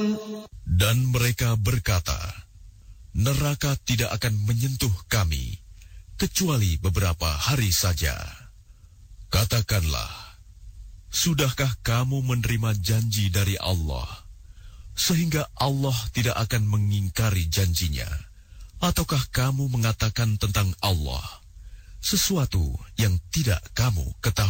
Dan mereka berkata, neraka tidak akan menyentuh kami, kecuali beberapa hari saja. Katakanlah, sudahkah kamu menerima janji dari Allah, sehingga Allah tidak akan mengingkari janjinya? Ataukah kamu mengatakan tentang Allah sesuatu yang tidak kamu ketahui?